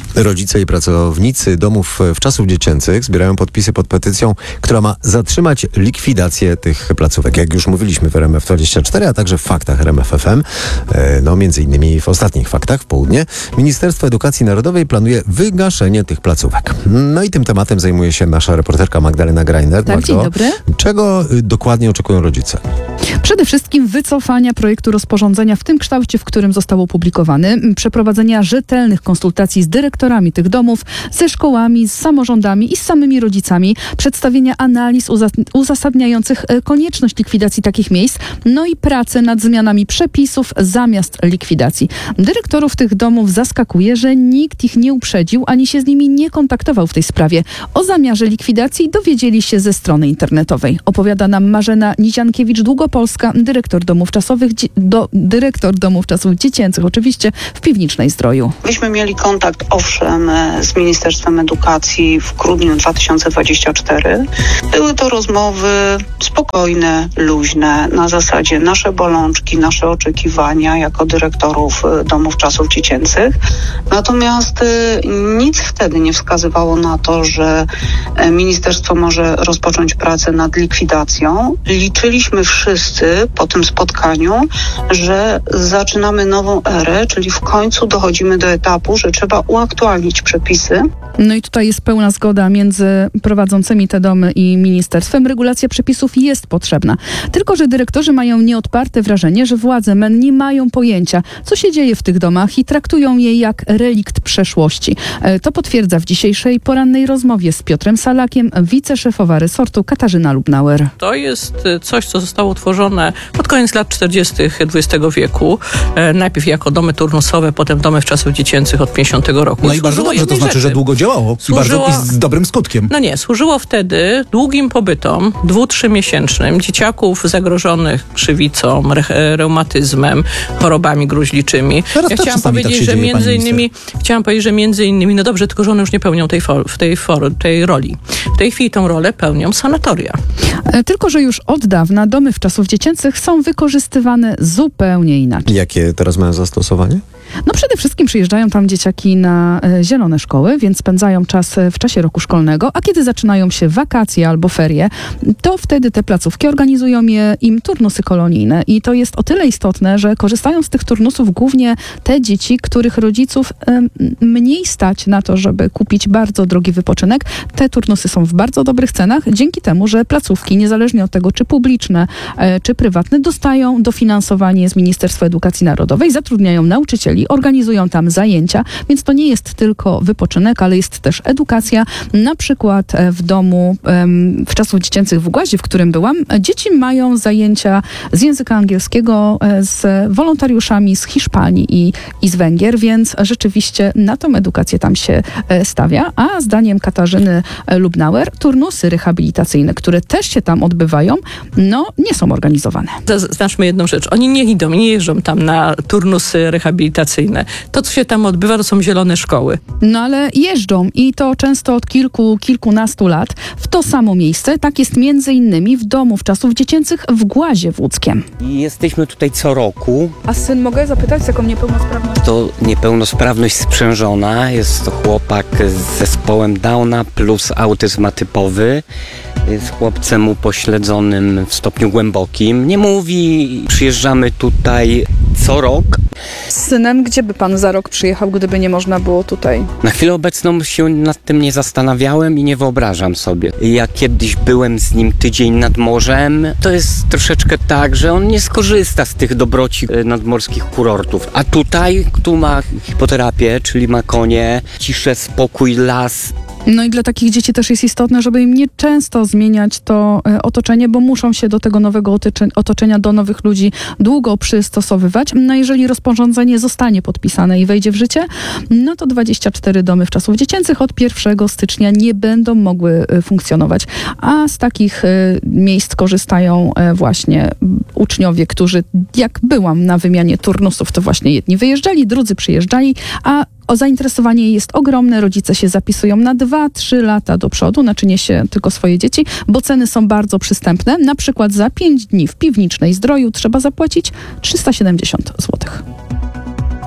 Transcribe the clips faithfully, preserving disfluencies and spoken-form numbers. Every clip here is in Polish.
Rodzice i pracownicy domów wczasów dziecięcych zbierają podpisy pod petycją, która ma zatrzymać likwidację tych placówek. Jak już mówiliśmy w R M F dwadzieścia cztery, a także w faktach R M F F M, no między innymi w ostatnich faktach w południe, Ministerstwo Edukacji Narodowej planuje wygaszenie tych placówek. No i tym tematem zajmuje się nasza reporterka Magdalena Greiner. Tak, dzień dobry. Czego dokładnie oczekują rodzice? Przede wszystkim wycofania projektu rozporządzenia w tym kształcie, w którym został opublikowany, przeprowadzenia rzetelnych konsultacji z dyrektorami tych domów, ze szkołami, z samorządami i z samymi rodzicami, przedstawienia analiz uzas- uzasadniających konieczność likwidacji takich miejsc, no i pracy nad zmianami przepisów zamiast likwidacji. Dyrektorów tych domów zaskakuje, że nikt ich nie uprzedził, ani się z nimi nie kontaktował w tej sprawie. O zamiarze likwidacji dowiedzieli się ze strony internetowej. Opowiada nam Marzena Niziankiewicz-Długopolska, dyrektor domów czasowych, do, dyrektor domów czasów dziecięcych, oczywiście w Piwnicznej Zdroju. Myśmy mieli kontakt, owszem, z Ministerstwem Edukacji w grudniu dwa tysiące dwudziestym czwartym. Były to rozmowy spokojne, luźne, na zasadzie nasze bolączki, nasze oczekiwania jako dyrektorów domów czasów dziecięcych. Natomiast nic wtedy nie wskazywało na to, że ministerstwo może rozpocząć pracę nad likwidacją. Liczyliśmy wszyscy po tym spotkaniu, że zaczynamy nową erę, czyli w końcu dochodzimy do etapu, że trzeba uaktualnić przepisy. No i tutaj jest pełna zgoda między prowadzącymi te domy i ministerstwem. Regulacja przepisów jest potrzebna. Tylko że dyrektorzy mają nieodparte wrażenie, że władze M E N nie mają pojęcia, co się dzieje w tych domach i traktują je jak relikt przeszłości. To potwierdza w dzisiejszej porannej rozmowie z Piotrem Salakiem wiceszefowa resortu Katarzyna Lubnauer. To jest coś, co zostało utworzone pod koniec lat czterdziestych dwudziestego wieku. Najpierw jako domy turnusowe, potem domy wczasów dziecięcych od pięćdziesiątego roku. No i bardzo dobrze, to znaczy, rzeczy. że długo działało służyło, i, bardzo, i z dobrym skutkiem. No nie, służyło wtedy długim pobytom, dwu, trzymiesięcznym, dzieciaków zagrożonych krzywicą, re, reumatyzmem, chorobami gruźliczymi. Teraz ja chciałam powiedzieć, tak że dzieje, między innymi, chciałam powiedzieć, że między innymi, no dobrze, tylko że one już nie pełnią tej, for, tej, for, tej roli. W tej chwili tą rolę pełnią sanatoria. Tylko że już od dawna domy wczasów dziecięcych są wykorzystywane zupełnie inaczej. Jakie teraz mają zastosowanie? No przede wszystkim przyjeżdżają tam dzieciaki na e, zielone szkoły, więc spędzają czas w czasie roku szkolnego, a kiedy zaczynają się wakacje albo ferie, to wtedy te placówki organizują je, im turnusy kolonijne i to jest o tyle istotne, że korzystają z tych turnusów głównie te dzieci, których rodziców e, mniej stać na to, żeby kupić bardzo drogi wypoczynek. Te turnusy są w bardzo dobrych cenach, dzięki temu, że placówki, niezależnie od tego, czy publiczne, e, czy prywatne, dostają dofinansowanie z Ministerstwa Edukacji Narodowej, zatrudniają nauczycieli, organizują tam zajęcia, więc to nie jest tylko wypoczynek, ale jest też edukacja. Na przykład w domu um, wczasów dziecięcych w Głazie, w którym byłam, dzieci mają zajęcia z języka angielskiego z wolontariuszami z Hiszpanii i, i z Węgier, więc rzeczywiście na tą edukację tam się stawia. A zdaniem Katarzyny Lubnauer turnusy rehabilitacyjne, które też się tam odbywają, no nie są organizowane. Zaznaczmy jedną rzecz. Oni nie idą, nie jeżdżą tam na turnusy rehabilitacyjne. To, co się tam odbywa, to są zielone szkoły. No ale jeżdżą i to często od kilku, kilkunastu lat w to samo miejsce. Tak jest między innymi w domu wczasów dziecięcych w Głazie Łódzkiem. Jesteśmy tutaj co roku. A syn, mogę zapytać, z jaką niepełnosprawnością? To niepełnosprawność sprzężona. Jest to chłopak z zespołem Downa plus autyzm atypowy. Jest chłopcem upośledzonym w stopniu głębokim. Nie mówi, przyjeżdżamy tutaj co rok. Z synem, gdzie by pan za rok przyjechał, gdyby nie można było tutaj? Na chwilę obecną się nad tym nie zastanawiałem i nie wyobrażam sobie. Ja kiedyś byłem z nim tydzień nad morzem. To jest troszeczkę tak, że on nie skorzysta z tych dobroci nadmorskich kurortów. A tutaj, tu ma hipoterapię, czyli ma konie, ciszę, spokój, las. No i dla takich dzieci też jest istotne, żeby im nie często zmieniać to e, otoczenie, bo muszą się do tego nowego otocze- otoczenia, do nowych ludzi długo przystosowywać. No jeżeli rozporządzenie zostanie podpisane i wejdzie w życie, no to dwadzieścia cztery domy wczasów dziecięcych od pierwszego stycznia nie będą mogły e, funkcjonować. A z takich e, miejsc korzystają e, właśnie uczniowie, którzy, jak byłam na wymianie turnusów, to właśnie jedni wyjeżdżali, drudzy przyjeżdżali, a O zainteresowanie jest ogromne, rodzice się zapisują na dwa trzy lata do przodu, naczynie się tylko swoje dzieci, bo ceny są bardzo przystępne. Na przykład za pięć dni w Piwnicznej Zdroju trzeba zapłacić trzysta siedemdziesiąt złotych.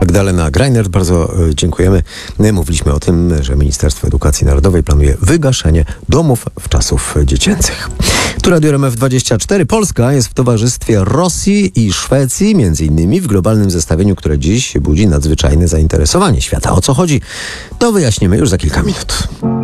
Magdalena Greinert, bardzo e, dziękujemy. My mówiliśmy o tym, że Ministerstwo Edukacji Narodowej planuje wygaszenie domów wczasów dziecięcych. Tu Radio R M F dwadzieścia cztery. Polska jest w towarzystwie Rosji i Szwecji, między innymi w globalnym zestawieniu, które dziś budzi nadzwyczajne zainteresowanie świata. O co chodzi? To wyjaśnimy już za kilka minut.